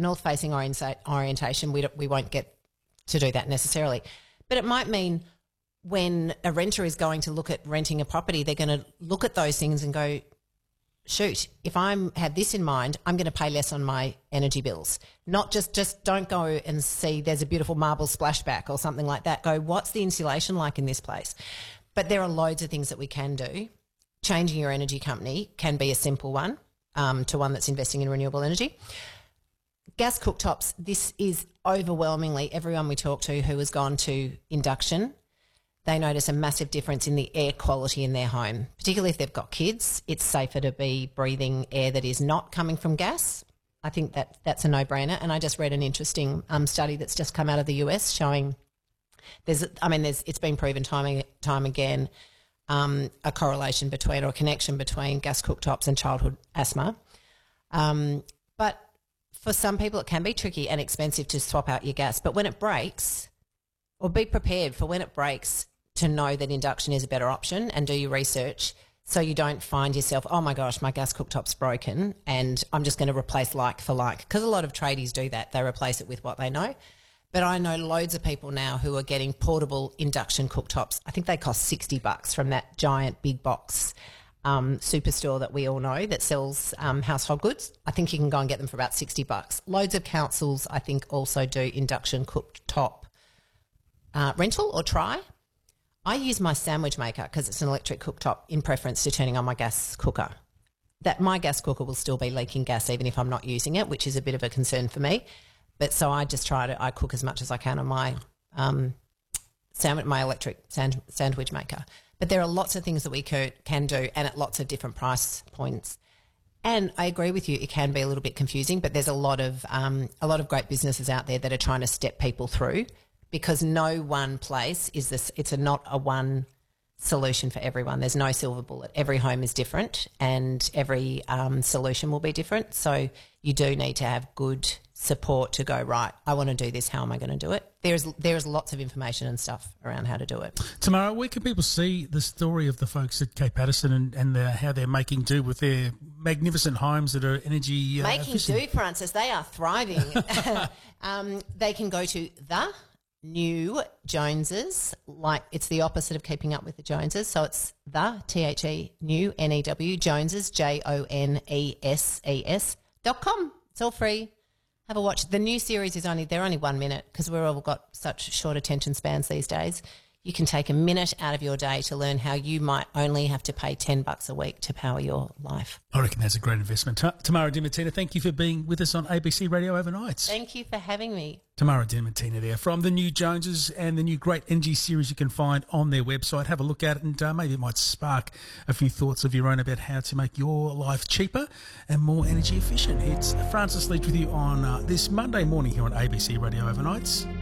north-facing orientation, we won't get to do that necessarily. But it might mean when a renter is going to look at renting a property, they're going to look at those things and go, shoot, if I have this in mind, I'm going to pay less on my energy bills. Not just don't go and see there's a beautiful marble splashback or something like that. Go, what's the insulation like in this place? But there are loads of things that we can do. Changing your energy company can be a simple one to one that's investing in renewable energy. Gas cooktops, this is overwhelmingly everyone we talk to who has gone to induction. They notice a massive difference in the air quality in their home, particularly if they've got kids. It's safer to be breathing air that is not coming from gas. I think that's a no-brainer. And I just read an interesting study that's just come out of the US showing it's been proven time again, a correlation between or a connection between gas cooktops and childhood asthma. But for some people it can be tricky and expensive to swap out your gas. But when it breaks, or be prepared for when it breaks, to know that induction is a better option and do your research so you don't find yourself, oh my gosh, my gas cooktop's broken and I'm just going to replace like for like. Because a lot of tradies do that. They replace it with what they know. But I know loads of people now who are getting portable induction cooktops. I think they cost $60 from that giant big box superstore that we all know that sells household goods. I think you can go and get them for about $60. Loads of councils, I think, also do induction cooktop rental or try. I use my sandwich maker because it's an electric cooktop in preference to turning on my gas cooker. That my gas cooker will still be leaking gas even if I'm not using it, which is a bit of a concern for me. But so I just I cook as much as I can on my my electric sandwich maker. But there are lots of things that we can do and at lots of different price points. And I agree with you, it can be a little bit confusing, but there's a lot of great businesses out there that are trying to step people through, because no one place is this. It's not a one solution for everyone. There's no silver bullet. Every home is different and every solution will be different. So you do need to have good support to go, right, I want to do this. How am I going to do it? There's lots of information and stuff around how to do it. Tamara, where can people see the story of the folks at Cape Patterson and how they're making do with their magnificent homes that are energy efficient? Do, Francis. They are thriving. They can go to the New Joneses, like it's the opposite of Keeping Up with the Joneses. So it's the THE New NEW Joneses JONESES.com. It's all free. Have a watch. The new series they're only 1 minute because we've all got such short attention spans these days. You can take a minute out of your day to learn how you might only have to pay $10 a week to power your life. I reckon that's a great investment. Tamara Diamantina, thank you for being with us on ABC Radio Overnights. Thank you for having me. Tamara Diamantina there from the New Joneses and the new Great Energy series you can find on their website. Have a look at it and maybe it might spark a few thoughts of your own about how to make your life cheaper and more energy efficient. It's Francis Leach with you on this Monday morning here on ABC Radio Overnights.